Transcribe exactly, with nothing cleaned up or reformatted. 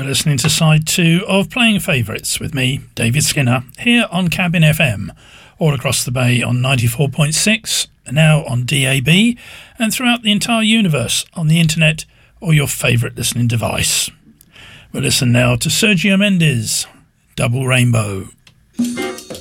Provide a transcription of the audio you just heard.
listening to side two of Playing Favourites with me, David Skinner, here on Cabin F M, all across the bay on ninety-four point six, now on D A B, and throughout the entire universe on the internet or your favourite listening device. We'll listen now to Sergio Mendes, Double Rainbow.